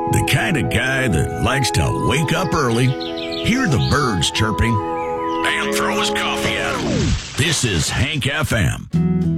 The kind of guy that likes to wake up early, hear the birds chirping, and throw his coffee at him. This is Hank FM.